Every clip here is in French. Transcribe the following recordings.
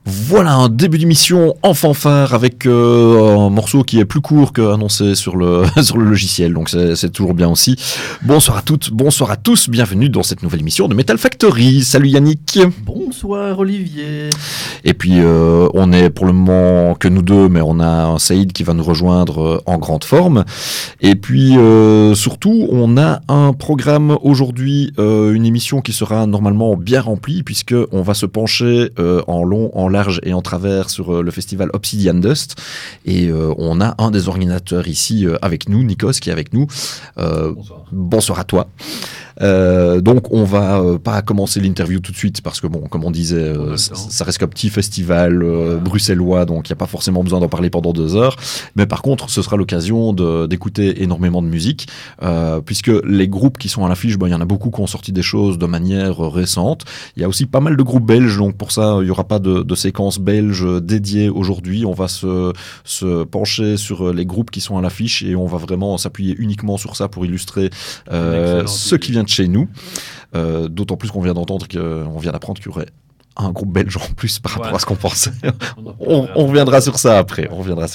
Voilà un début d'émission en fanfare avec un morceau qui est plus court qu'annoncé sur le sur le logiciel, donc c'est toujours bien aussi. Bonsoir à toutes, bonsoir à tous, bienvenue dans cette nouvelle émission de Metal Factory. Salut Yannick. Bonsoir Olivier. Et puis on est pour le moment que nous deux, mais on a un Saïd qui va nous rejoindre en grande forme. Et puis surtout on a un programme aujourd'hui, une émission qui sera normalement bien remplie puisque on va se pencher en long, en large et en travers sur le festival Obsidian Dust, et on a un des organisateurs ici avec nous, Nikos, qui est avec nous. Bonsoir à toi. Donc on va pas commencer l'interview tout de suite parce que bon, comme on disait, ça reste qu'un petit festival bruxellois, donc il n'y a pas forcément besoin d'en parler pendant 2 heures. Mais par contre, ce sera l'occasion d'écouter énormément de musique, puisque les groupes qui sont à l'affiche, il y en a beaucoup qui ont sorti des choses de manière récente. Il y a aussi pas mal de groupes belges, donc pour ça, il n'y aura pas de séquence belge dédiée aujourd'hui. On va se pencher sur les groupes qui sont à l'affiche et on va vraiment s'appuyer uniquement sur ça pour illustrer ce qui vient de chez nous. D'autant plus qu'on vient d'apprendre qu'il y aurait un groupe belge en plus par rapport à ce qu'on pensait. On reviendra sur ça après.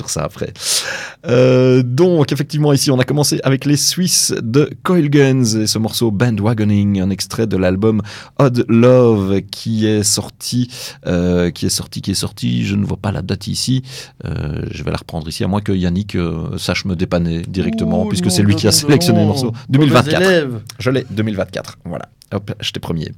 Donc, effectivement, ici, on a commencé avec les Suisses de Coil Guns et ce morceau Bandwagoning, un extrait de l'album Odd Love qui est sorti. Je ne vois pas la date ici. Je vais la reprendre ici, à moins que Yannick sache me dépanner directement, puisque c'est lui qui a sélectionné le morceau. 2024. Je l'ai, 2024. Voilà. Hop, j'étais premier.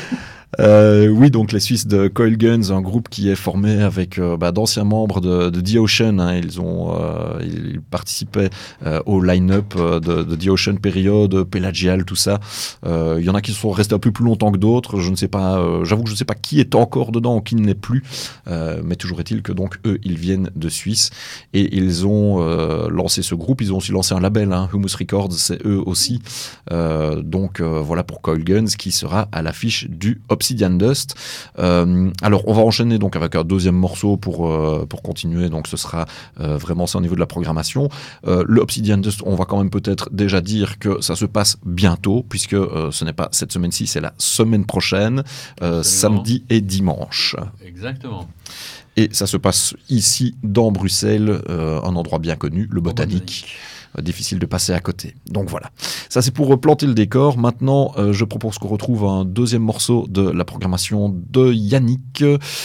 Oui, donc les Suisses de Coil Guns, un groupe qui est formé avec d'anciens membres de The Ocean. Hein, ils participaient au line-up de The Ocean période, Pelagial, tout ça. Il y en a qui sont restés un peu plus longtemps que d'autres. Je ne sais pas. J'avoue que je ne sais pas qui est encore dedans ou qui ne l'est plus. Mais toujours est-il que donc eux, ils viennent de Suisse et ils ont lancé ce groupe. Ils ont aussi lancé un label, hein, Humus Records, c'est eux aussi. Donc voilà pour Coil Guns qui sera à l'affiche du Obsidian Dust. Alors on va enchaîner donc avec un deuxième morceau pour continuer, donc ce sera vraiment ça au niveau de la programmation. Le Obsidian Dust, on va quand même peut-être déjà dire que ça se passe bientôt, puisque ce n'est pas cette semaine-ci, c'est la semaine prochaine, samedi et dimanche. Exactement. Et ça se passe ici dans Bruxelles, un endroit bien connu, le Botanique. Difficile de passer à côté. Donc voilà. Ça, c'est pour planter le décor. Maintenant, je propose qu'on retrouve un deuxième morceau de la programmation de Yannick.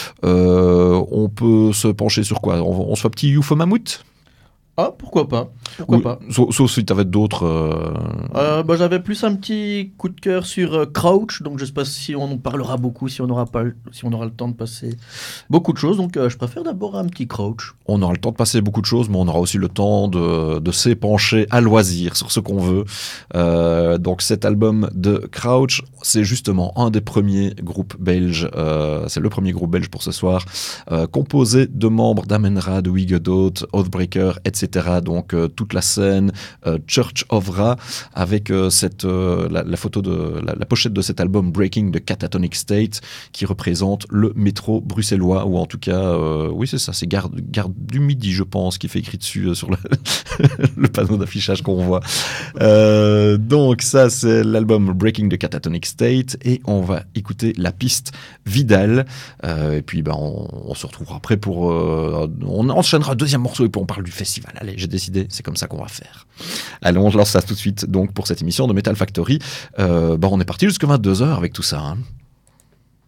On peut se pencher sur quoi ? On se fait un petit UFO Mammouth ? Ah, pourquoi pas. Sauf si tu avais d'autres... J'avais plus un petit coup de cœur sur Crouch, donc je ne sais pas si on en parlera beaucoup, si on aura le temps de passer beaucoup de choses, donc je préfère d'abord un petit Crouch. On aura le temps de passer beaucoup de choses, mais on aura aussi le temps de s'épancher à loisir sur ce qu'on veut. Donc cet album de Crouch, c'est justement un des premiers groupes belges, c'est le premier groupe belge pour ce soir, composé de membres d'Amenra, de Wigodot, Oathbreaker, etc. Donc toute la scène Church of Ra avec la photo de la pochette de cet album Breaking the Catatonic State qui représente le métro bruxellois, ou en tout cas oui c'est ça, c'est gare du Midi je pense qui fait écrit dessus sur le panneau d'affichage qu'on voit. Donc ça c'est l'album Breaking the Catatonic State et on va écouter la piste Vidal, et puis on se retrouvera après pour on enchaînera un deuxième morceau et puis on parle du festival. Allez, j'ai décidé, c'est comme ça qu'on va faire. Allez, on lance ça tout de suite donc pour cette émission de Metal Factory. On est parti jusqu'à 22h avec tout ça. Hein.